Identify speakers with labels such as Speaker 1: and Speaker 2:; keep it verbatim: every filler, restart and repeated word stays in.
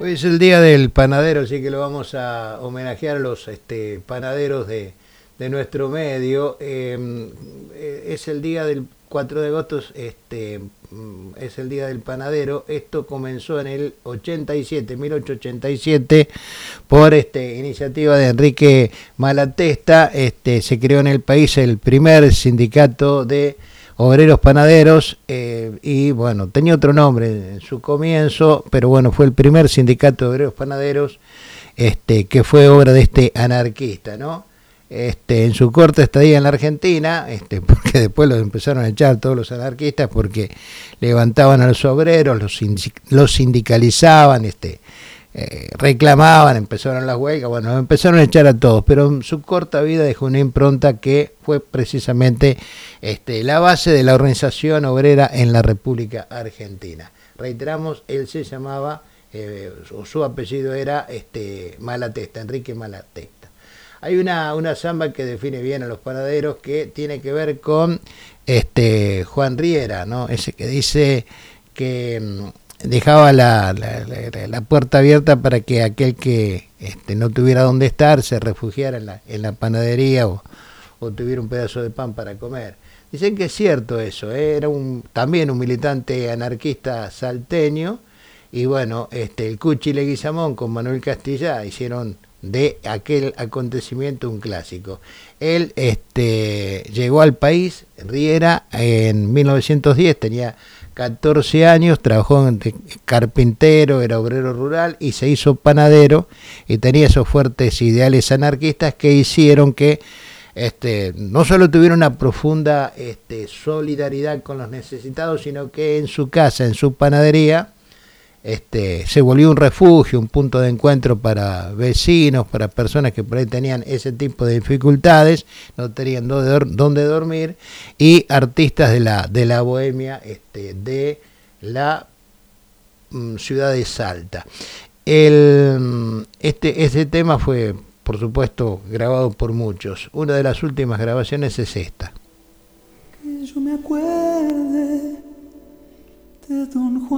Speaker 1: Hoy es el día del panadero, así que lo vamos a homenajear a los este, panaderos de, de nuestro medio. Eh, es el día del cuatro de agosto, este, es el día del panadero. Esto comenzó en el ochenta y siete, mil ochocientos ochenta y siete, por este, iniciativa de Enrique Malatesta. Este, se creó en el país el primer sindicato de obreros panaderos, eh, y bueno, tenía otro nombre en su comienzo, pero bueno, fue el primer sindicato de obreros panaderos, este, que fue obra de este anarquista, ¿no? Este, en su corta estadía en la Argentina, este, porque después los empezaron a echar todos los anarquistas porque levantaban a los obreros, los, los sindicalizaban, este, eh, reclamaban, empezaron las huelgas, bueno, empezaron a echar a todos, pero en su corta vida dejó una impronta que fue precisamente este, la base de la organización obrera en la República Argentina. Reiteramos, él se llamaba, eh, o su apellido era este, Malatesta, Enrique Malatesta. Hay una, una samba que define bien a los panaderos, que tiene que ver con este, Juan Riera, ¿no? Ese que dice que dejaba la, la, la, la puerta abierta para que aquel que este, no tuviera dónde estar se refugiara en la, en la panadería o, o tuviera un pedazo de pan para comer. Dicen que es cierto eso, ¿eh? Era un, también un militante anarquista salteño, y bueno, este, el Cuchi Leguizamón con Manuel Castilla hicieron de aquel acontecimiento un clásico. Él este, llegó al país, Riera, en mil novecientos diez, tenía catorce años, trabajó en carpintero, era obrero rural y se hizo panadero, y tenía esos fuertes ideales anarquistas que hicieron que este, no solo tuviera una profunda este, solidaridad con los necesitados, sino que en su casa, en su panadería, Este, se volvió un refugio, un punto de encuentro para vecinos, para personas que por ahí tenían ese tipo de dificultades, no tenían dónde dormir, y artistas de la, de la bohemia este, de la mm, ciudad de Salta. El, este, este tema fue, por supuesto, grabado por muchos. Una de las últimas grabaciones es esta.
Speaker 2: Que yo me acuerde de Don Juan.